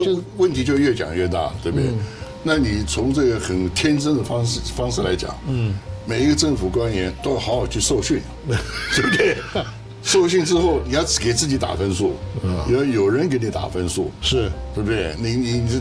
问题就越讲越大，对不对？那你从这个很天真的方式来讲，每一个政府官员都要好好去受训，对不对？受训之后，你要给自己打分数，有人给你打分数， 是对不对？你